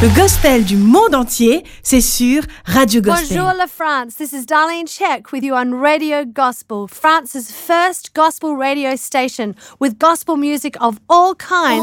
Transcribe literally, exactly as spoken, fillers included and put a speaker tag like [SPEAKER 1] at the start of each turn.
[SPEAKER 1] Le gospel du monde entier, c'est sur Radio Gospel.
[SPEAKER 2] Bonjour la France, this is Darlene Check with you on Radio Gospel, France's first gospel radio station with gospel music of all kinds.